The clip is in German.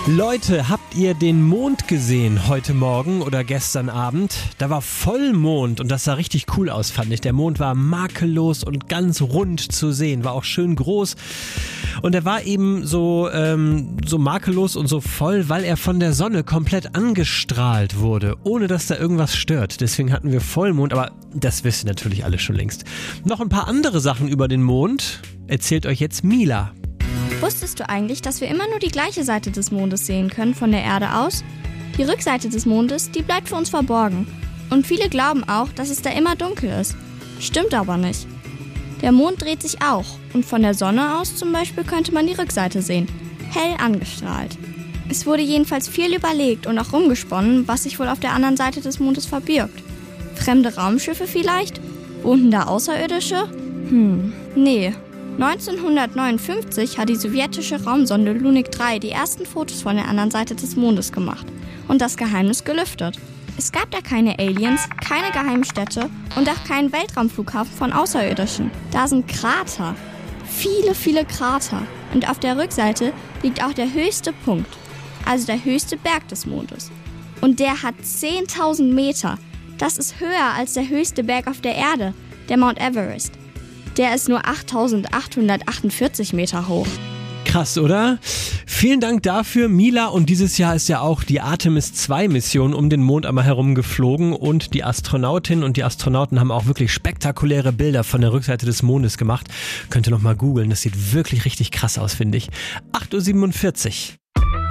Leute, habt ihr den Mond gesehen heute Morgen oder gestern Abend? Da war Vollmond und das sah richtig cool aus, fand ich. Der Mond war makellos und ganz rund zu sehen, war auch schön groß. Und er war eben so makellos und so voll, weil er von der Sonne komplett angestrahlt wurde, ohne dass da irgendwas stört. Deswegen hatten wir Vollmond, aber das wisst ihr natürlich alle schon längst. Noch ein paar andere Sachen über den Mond erzählt euch jetzt Mila. Wusstest du eigentlich, dass wir immer nur die gleiche Seite des Mondes sehen können von der Erde aus? Die Rückseite des Mondes, die bleibt für uns verborgen. Und viele glauben auch, dass es da immer dunkel ist. Stimmt aber nicht. Der Mond dreht sich auch und von der Sonne aus zum Beispiel könnte man die Rückseite sehen, hell angestrahlt. Es wurde jedenfalls viel überlegt und auch rumgesponnen, was sich wohl auf der anderen Seite des Mondes verbirgt. Fremde Raumschiffe vielleicht? Wohnten da Außerirdische? Nee. 1959 hat die sowjetische Raumsonde Lunik 3 die ersten Fotos von der anderen Seite des Mondes gemacht und das Geheimnis gelüftet. Es gab da keine Aliens, keine geheimen Städte und auch keinen Weltraumflughafen von Außerirdischen. Da sind Krater. Viele, viele Krater. Und auf der Rückseite liegt auch der höchste Punkt, also der höchste Berg des Mondes. Und der hat 10.000 Meter. Das ist höher als der höchste Berg auf der Erde, der Mount Everest. Der ist nur 8.848 Meter hoch. Krass, oder? Vielen Dank dafür, Mila. Und dieses Jahr ist ja auch die Artemis 2 Mission um den Mond einmal herum geflogen und die Astronautinnen und die Astronauten haben auch wirklich spektakuläre Bilder von der Rückseite des Mondes gemacht. Könnt ihr noch mal googeln, das sieht wirklich richtig krass aus, finde ich. 8.47 Uhr.